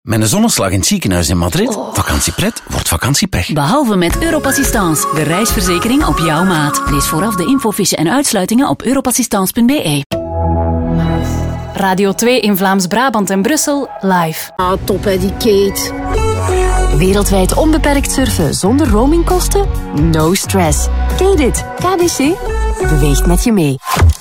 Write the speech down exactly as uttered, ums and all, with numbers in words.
Met een zonneslag in het ziekenhuis in Madrid. Oh. Vakantiepret wordt vakantiepech. Behalve met Europassistance, de reisverzekering op jouw maat. Lees vooraf de infofiche en uitsluitingen op europassistance punt b e. Radio twee in Vlaams-Brabant en Brussel, live. Ah, top hè, die Kate. Wereldwijd onbeperkt surfen zonder roamingkosten? No stress. Ken je dit? K B C beweegt met je mee.